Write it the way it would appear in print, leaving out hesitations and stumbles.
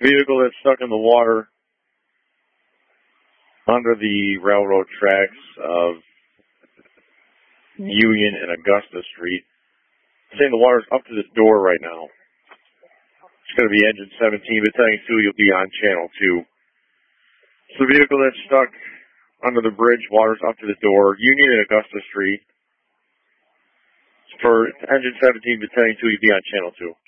Vehicle that's stuck in the water under the railroad tracks of Union and Augusta Street. Saying the water's up to the door right now. It's going to be engine 17, Battalion 2, you'll be on channel 2. So the vehicle that's stuck under the bridge, water's up to the door, Union and Augusta Street. For engine 17, Battalion 2, you'll be on channel 2.